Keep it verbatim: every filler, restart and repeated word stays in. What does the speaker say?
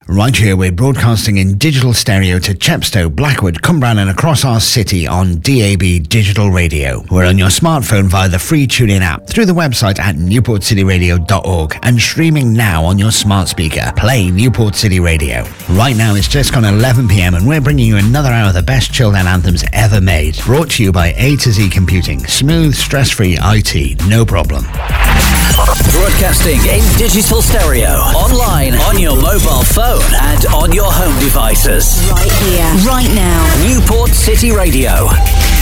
Right here, we're broadcasting in digital stereo to Chepstow, Blackwood, Cumbrian and across our city on D A B Digital Radio. We're on your smartphone via the free TuneIn app, through the website at newport city radio dot org, and streaming now on your smart speaker. Play Newport City Radio. Right now, it's just gone eleven p.m. and we're bringing you another hour of the best chilled out anthems ever made. Brought to you by A to Z Computing. Smooth, stress-free I T. No problem. Broadcasting in digital stereo, online, on your mobile phone, and on your home devices. Right here, right now. Newport City Radio.